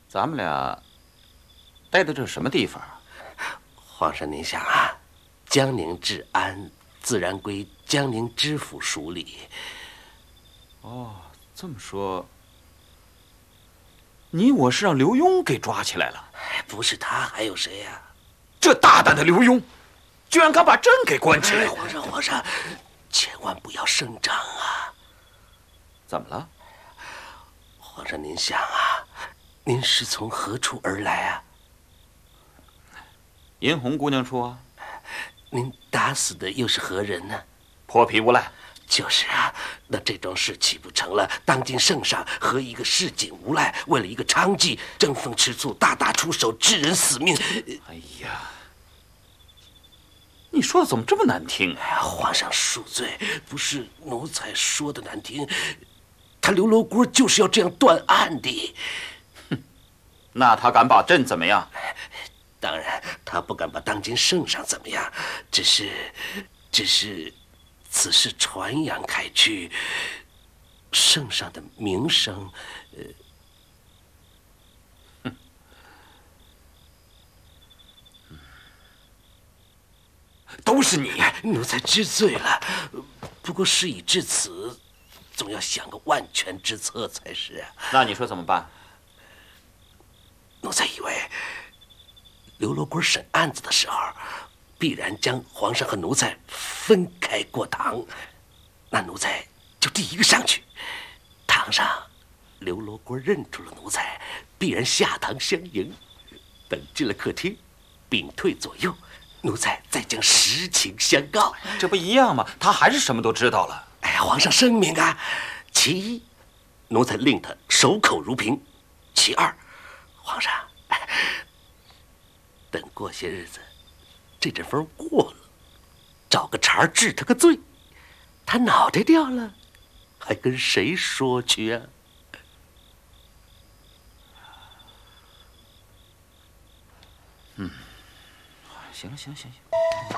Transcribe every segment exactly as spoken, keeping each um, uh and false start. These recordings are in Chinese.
咱们俩待的这是什么地方？ 皇上您想啊，江宁治安自然归江宁知府署理。 哦，这么说，你我是让刘墉给抓起来了？ 不是他还有谁呀、啊？ 这大胆的刘墉，居然敢把朕给关起来！ 皇上，皇上，千万不要声张啊！ 怎么了？ 皇上，您想啊，您是从何处而来啊？ 殷红姑娘处啊。 您打死的又是何人呢？ 泼皮无赖。 就是啊，那这桩事岂不成了当今圣上和一个市井无赖为了一个娼妓争风吃醋，大打出手，致人死命？ 哎呀，你说的怎么这么难听啊？ 哎呀，皇上恕罪，不是奴才说的难听，他刘罗锅就是要这样断案的。 哼，那他敢把朕怎么样？ 当然，他不敢把当今圣上怎么样，只是，只是。此事传扬开去，圣上的名声，呃， 哼，都是你， 奴才知罪了。不过事已至此，总要想个万全之策才是啊。 那你说怎么办？ 奴才以为，刘罗锅审案子的时候，必然将皇上和奴才分开过堂，那奴才就第一个上去。堂上，刘罗锅认出了奴才，必然下堂相迎。等进了客厅，屏退左右，奴才再将实情相告。 这不一样吗？他还是什么都知道了。 哎呀，皇上圣明啊！其一，奴才令他守口如瓶；其二，皇上，等过些日子。这阵风过了，找个茬治他个罪，他脑袋掉了，还跟谁说去啊？ 嗯，行了行了行行。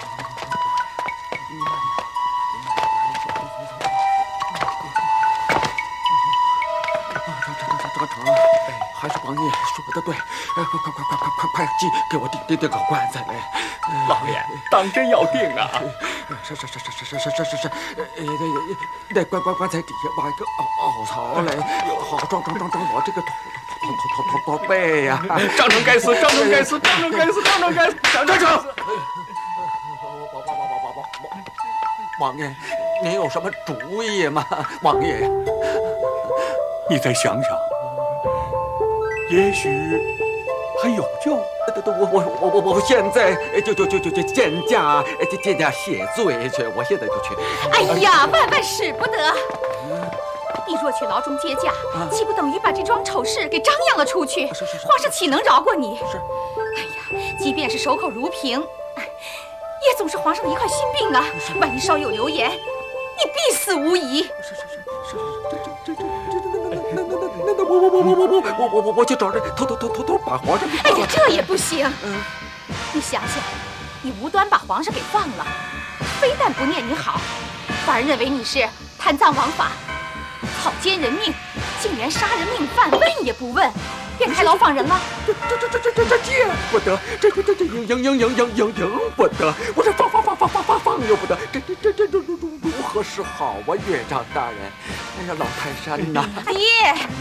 长城，还是王爷说的对，快快快快快快快去给我订订订个棺材来！ 老爷，当真要定啊？ 是是是是是是是是是，呃，那那棺棺棺材底下挖一个凹凹槽来，好装装装装我这个头头头头头头背呀！ 张成该死，张成该死，张成该死，张成该死，张成！ 王王王王王王王爷，您有什么主意吗？王爷呀， 你再想想。也许还有救。 我我我我我现在就就就就就见驾见驾谢罪去，我现在就去。 哎呀，万万使不得！你若去牢中接驾，岂不等于把这桩丑事给张扬了出去？皇上岂能饶过你？ 是。 哎呀，即便是守口如瓶，也总是皇上的一块心病啊！万一稍有流言，你必死无疑。 是是是是，这这这这这那那那那那我我我我我我我我我我去找人偷偷偷偷偷把皇上给放了。 哎呀，这也不行。嗯，你想想，你无端把皇上给放了，非但不念你好，反而认为你是贪赃枉法、草菅人命，竟连杀人命犯问也不问，便开牢放人了。 这这这这这这这见不得，这这这这赢赢赢赢赢赢赢不得，我这放放放放放放放又不得，这这这这这如如何是好啊，岳丈大人？哎呀，老泰山呐！ 爹。